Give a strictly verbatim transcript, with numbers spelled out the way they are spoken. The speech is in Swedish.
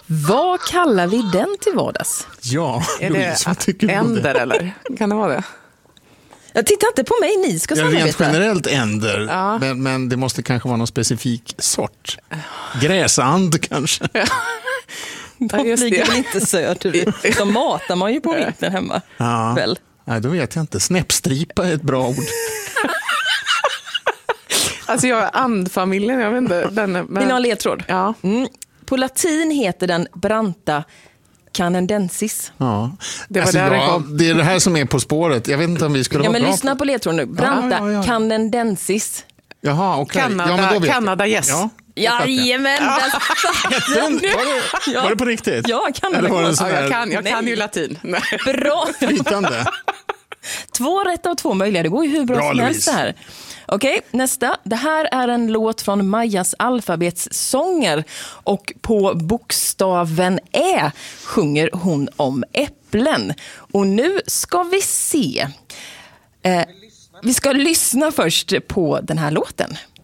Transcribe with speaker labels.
Speaker 1: Vad kallar vi den till vardags?
Speaker 2: Ja,
Speaker 3: Är
Speaker 2: Louise, vad tycker
Speaker 3: det
Speaker 2: du om det?
Speaker 3: änder eller? Kan det vara det?
Speaker 1: Jag tittar inte på mig, ni ska
Speaker 2: Ja,
Speaker 1: samarbeta.
Speaker 2: rent generellt änder,
Speaker 3: Ja.
Speaker 2: men, men det måste kanske vara någon specifik sort. Gräsand kanske.
Speaker 3: Ja,
Speaker 1: De
Speaker 3: just
Speaker 1: flyger
Speaker 3: det.
Speaker 1: väl inte söderut. De matar man ju på vintern hemma.
Speaker 2: Ja.
Speaker 1: Väl?
Speaker 2: Nej, då vet jag inte. Snäppstripa är ett bra ord.
Speaker 3: Alltså jag är andfamiljen, jag vet inte. Den, men...
Speaker 1: Vill ni ha en ledtråd?
Speaker 3: Ja.
Speaker 1: Mm. På latin heter den branta canadensis.
Speaker 2: Ja.
Speaker 3: Det var
Speaker 2: alltså,
Speaker 3: där det
Speaker 2: ja,
Speaker 3: kom.
Speaker 2: det är det här som är På spåret. Jag vet inte om vi skulle
Speaker 1: Ja,
Speaker 2: vara
Speaker 1: men
Speaker 2: bra
Speaker 1: lyssna
Speaker 2: på...
Speaker 1: på ledtråden nu. Branta
Speaker 2: Ja, ja, ja.
Speaker 1: canadensis.
Speaker 2: Jaha, okej.
Speaker 3: Kanada,
Speaker 2: Ja, men då vet jag.
Speaker 3: Kanada yes.
Speaker 2: Ja, jag fattar.
Speaker 1: Jajamän, där satt
Speaker 2: Den,
Speaker 1: den.
Speaker 2: var, det,
Speaker 1: Ja.
Speaker 2: var det på riktigt?
Speaker 1: Ja, Kanada.
Speaker 2: Eller var det en sån
Speaker 3: Ja, jag
Speaker 2: där
Speaker 3: kan, jag kan
Speaker 1: Nej.
Speaker 3: ju latin. Nej.
Speaker 1: Bra.
Speaker 2: flytande?
Speaker 1: Två rätt av två möjliga. Det går ju hur bra,
Speaker 2: Bra,
Speaker 1: som helst
Speaker 2: Louise.
Speaker 1: det här. Okej, nästa. Det här är en låt från Majas alfabetssånger. Och på bokstaven Ä sjunger hon om äpplen. Och nu ska vi se. Eh, vi ska lyssna först på den här låten.